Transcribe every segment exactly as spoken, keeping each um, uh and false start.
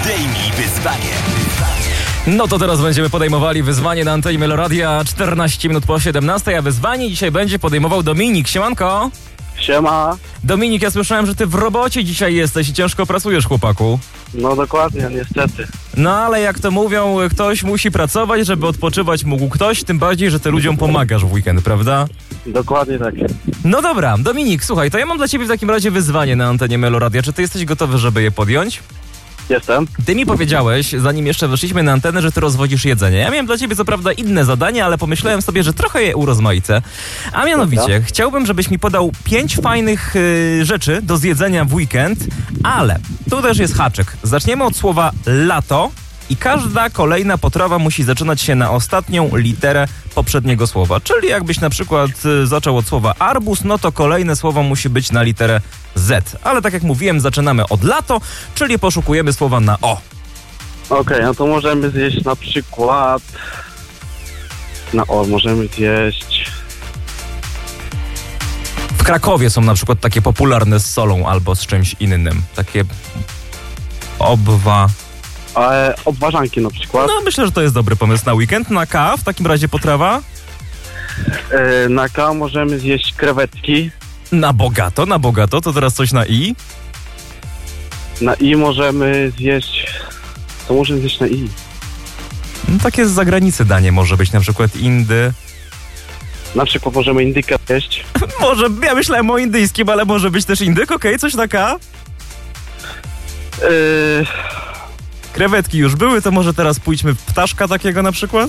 Podejmij wyzwanie. No to teraz będziemy podejmowali wyzwanie na antenie Meloradia. czternaście minut po siedemnastej, a wyzwanie dzisiaj będzie podejmował Dominik. Siemanko. Siema. Dominik, ja słyszałem, że ty w robocie dzisiaj jesteś i ciężko pracujesz, chłopaku. No dokładnie, niestety. No ale jak to mówią, ktoś musi pracować, żeby odpoczywać mógł ktoś, tym bardziej, że ty ludziom pomagasz w weekend, prawda? Dokładnie tak. No dobra, Dominik, słuchaj, to ja mam dla ciebie w takim razie wyzwanie na antenie Meloradia. Czy ty jesteś gotowy, żeby je podjąć? Jestem. Ty mi powiedziałeś, zanim jeszcze weszliśmy na antenę, że ty rozwodzisz jedzenie. Ja miałem dla ciebie co prawda inne zadanie, ale pomyślałem sobie, że trochę je urozmaicę. A mianowicie, Dobra. chciałbym, żebyś mi podał pięć fajnych y, rzeczy do zjedzenia w weekend, ale tu też jest haczyk. Zaczniemy od słowa lato i każda kolejna potrawa musi zaczynać się na ostatnią literę poprzedniego słowa. Czyli jakbyś na przykład y, zaczął od słowa arbuz, no to kolejne słowo musi być na literę Z. Ale tak jak mówiłem, zaczynamy od lato, czyli poszukujemy słowa na O. Okej, no to możemy zjeść na przykład... No o, możemy zjeść... W Krakowie są na przykład takie popularne z solą albo z czymś innym. Takie obwa... E, obwarzanki na przykład. No myślę, że to jest dobry pomysł na weekend. Na K w takim razie potrawa? E, na K możemy zjeść krewetki. Na bogato, na bogato. To teraz coś na I? Na I możemy zjeść... Co możemy zjeść na I? No, takie z zagranicy danie może być, na przykład Indy. Na przykład możemy indykę zjeść. Może, ja myślałem o indyjskim, ale może być też indyk, okej, okay, coś na K? E, Krewetki już były, to może teraz pójdźmy w ptaszka takiego na przykład?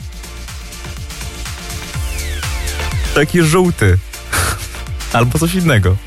Taki żółty. Albo coś innego.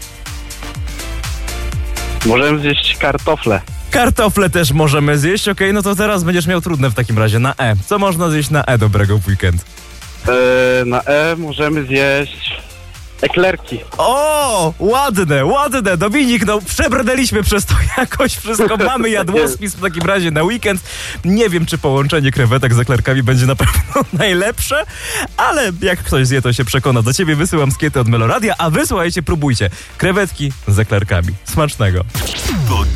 możemy zjeść kartofle. Kartofle też możemy zjeść, okej, okay, no to teraz będziesz miał trudne w takim razie na E. Co można zjeść na E dobrego w weekend? E, na E możemy zjeść... eklerki. O, ładne, ładne, Dominik, no przebrnęliśmy przez to jakoś wszystko, mamy jadłospis w takim razie na weekend. Nie wiem, czy połączenie krewetek z eklerkami będzie na pewno najlepsze, ale jak ktoś zje, to się przekona. Do ciebie wysyłam skiety od Meloradia, a wy słuchajcie, próbujcie krewetki z eklerkami. Smacznego.